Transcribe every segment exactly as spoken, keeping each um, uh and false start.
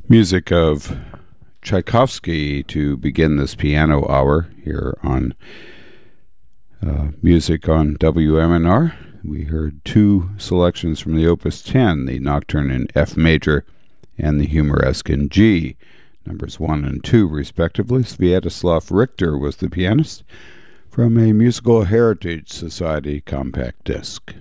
Music of Tchaikovsky to begin this piano hour here on uh, Music on W M N R. We heard two selections from the Opus ten, the Nocturne in F major and the Humoresque in G, numbers one and two respectively. Sviatoslav Richter was the pianist from a Musical Heritage Society compact disc.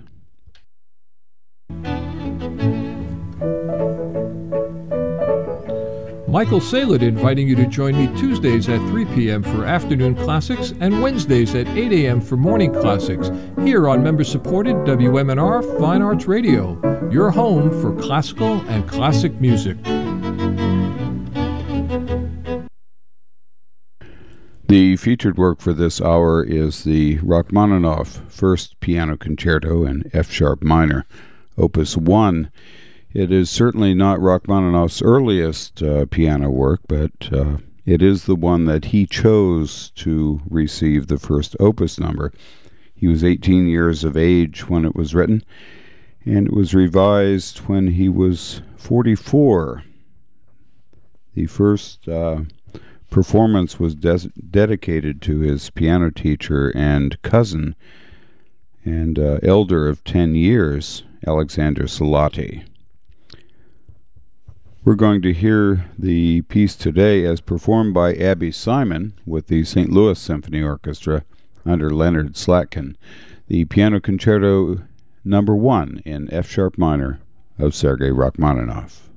Michael Salid inviting you to join me Tuesdays at three p.m. for Afternoon Classics and Wednesdays at eight a.m. for Morning Classics here on member-supported W M N R Fine Arts Radio, your home for classical and classic music. The featured work for this hour is the Rachmaninoff First Piano Concerto in F-sharp minor, Opus one. It is certainly not Rachmaninoff's earliest uh, piano work, but uh, it is the one that he chose to receive the first opus number. He was eighteen years of age when it was written, and it was revised when he was forty-four. The first uh, performance was des- dedicated to his piano teacher and cousin, and uh, elder of ten years, Alexander Salati. We're going to hear the piece today as performed by Abby Simon with the Saint Louis Symphony Orchestra under Leonard Slatkin, the Piano Concerto number one in F-sharp minor of Sergei Rachmaninoff.